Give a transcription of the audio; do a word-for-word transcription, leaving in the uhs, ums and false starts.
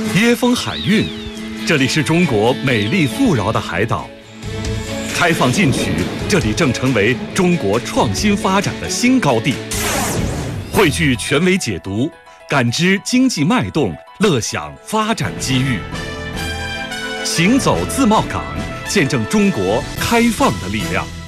椰风海韵，这里是中国美丽富饶的海岛。开放进取，这里正成为中国创新发展的新高地。汇聚权威解读，感知经济脉动，乐享发展机遇。行走自贸港，见证中国开放的力量。